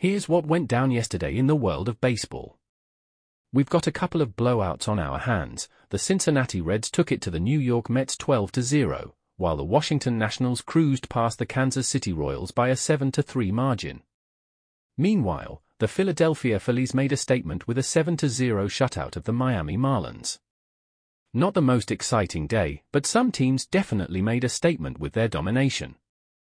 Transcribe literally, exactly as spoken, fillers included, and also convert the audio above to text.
Here's what went down yesterday in the world of baseball. We've got a couple of blowouts on our hands. The Cincinnati Reds took it to the New York Mets twelve to zero, while the Washington Nationals cruised past the Kansas City Royals by a seven to three margin. Meanwhile, the Philadelphia Phillies made a statement with a seven to zero shutout of the Miami Marlins. Not the most exciting day, but some teams definitely made a statement with their domination.